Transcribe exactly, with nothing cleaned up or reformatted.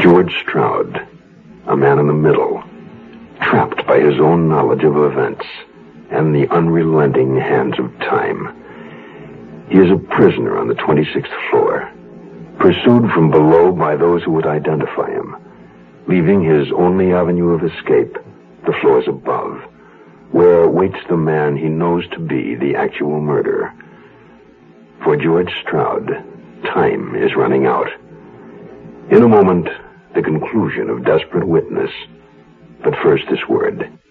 George Stroud, a man in the middle, trapped by his own knowledge of events and the unrelenting hands of time. He is a prisoner on the twenty-sixth floor, pursued from below by those who would identify him, leaving his only avenue of escape the floors above, where waits the man he knows to be the actual murderer. For George Stroud, time is running out. In a moment, the conclusion of Desperate Witness. But first, this word.